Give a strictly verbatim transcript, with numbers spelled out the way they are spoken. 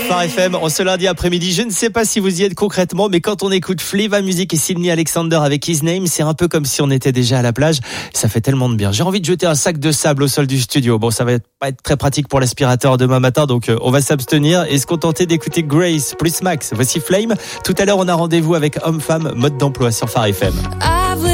Phare F M, en ce lundi après-midi. Je ne sais pas si vous y êtes concrètement, mais quand on écoute Fleva Music et Sydney Alexander avec His Name, c'est un peu comme si on était déjà à la plage. Ça fait tellement de bien. J'ai envie de jeter un sac de sable au sol du studio. Bon, ça va pas être très pratique pour l'aspirateur demain matin, donc on va s'abstenir et se contenter d'écouter Grace plus Max. Voici Flame. Tout à l'heure, on a rendez-vous avec Homme-Femme, mode d'emploi sur Phare F M.